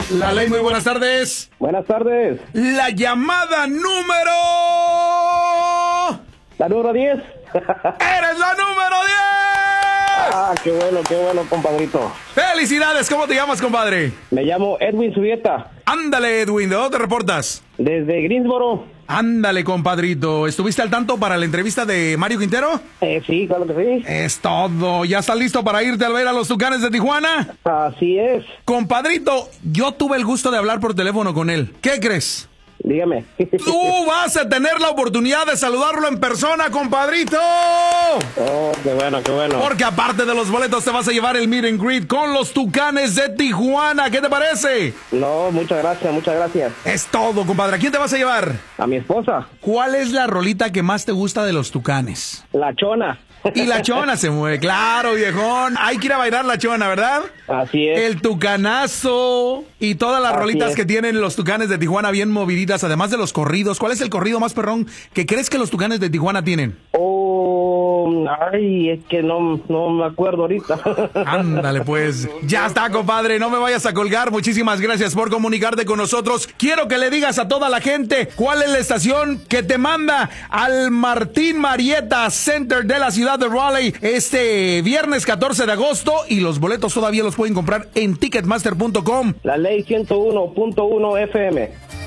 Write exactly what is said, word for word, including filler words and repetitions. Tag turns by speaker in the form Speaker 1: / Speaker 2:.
Speaker 1: La Ley, muy buenas tardes.
Speaker 2: Buenas tardes.
Speaker 1: La llamada número...
Speaker 2: La número diez.
Speaker 1: ¡Eres la número diez!
Speaker 2: Ah, qué bueno, qué bueno, compadrito.
Speaker 1: ¡Felicidades! ¿Cómo te llamas, compadre?
Speaker 2: Me llamo Edwin Zubieta.
Speaker 1: Ándale, Edwin, ¿de dónde te reportas?
Speaker 2: Desde Greensboro.
Speaker 1: Ándale, compadrito. ¿Estuviste al tanto para la entrevista de Mario Quintero?
Speaker 2: Eh, sí, claro que sí.
Speaker 1: Es todo. ¿Ya estás listo para irte a ver a los Tucanes de Tijuana?
Speaker 2: Así es.
Speaker 1: Compadrito, yo tuve el gusto de hablar por teléfono con él. ¿Qué crees?
Speaker 2: Dígame.
Speaker 1: Tú vas a tener la oportunidad de saludarlo en persona, compadrito.
Speaker 2: Oh, qué bueno, qué bueno.
Speaker 1: Porque aparte de los boletos te vas a llevar el meet and greet con los Tucanes de Tijuana. ¿Qué te parece?
Speaker 2: No, muchas gracias, muchas gracias.
Speaker 1: Es todo, compadre. ¿A quién te vas a llevar?
Speaker 2: A mi esposa.
Speaker 1: ¿Cuál es la rolita que más te gusta de los Tucanes?
Speaker 2: La Chona.
Speaker 1: Y la Chona se mueve, claro, viejón. Hay que ir a bailar la Chona, ¿verdad?
Speaker 2: Así es.
Speaker 1: El Tucanazo y todas las
Speaker 2: Así
Speaker 1: rolitas
Speaker 2: es.
Speaker 1: que tienen los Tucanes de Tijuana bien moviditas, además de los corridos. ¿Cuál es el corrido más perrón que crees que los Tucanes de Tijuana tienen?
Speaker 2: Oh, ay, es que no, no me acuerdo ahorita.
Speaker 1: Ándale, pues. Ya está, compadre. No me vayas a colgar. Muchísimas gracias por comunicarte con nosotros. Quiero que le digas a toda la gente cuál es la estación que te manda al Martín Marietta Center de la ciudad de Raleigh este viernes catorce de agosto. Y los boletos todavía los pueden comprar en ticketmaster punto com.
Speaker 2: La Ley ciento uno punto uno F M.